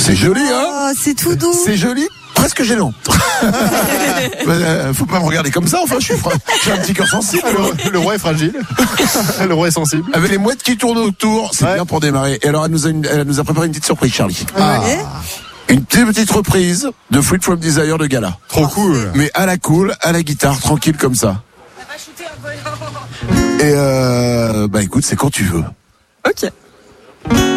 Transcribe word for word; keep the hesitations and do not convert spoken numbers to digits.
C'est joli, hein? Oh, c'est tout doux. C'est joli, presque gênant. euh, faut pas me regarder comme ça, enfin, je suis fra... j'ai un petit cœur sensible. Le, le roi est fragile. Le roi est sensible. Avec les mouettes qui tournent autour, c'est ouais. bien pour démarrer. Et alors, elle nous a, une, elle nous a préparé une petite surprise, Charlie. Ah. Une petite, petite reprise de Fruit from Desire de Gala. Trop cool. Mais à la cool, à la guitare, tranquille comme ça. Et euh, bah écoute, c'est quand tu veux. Ok.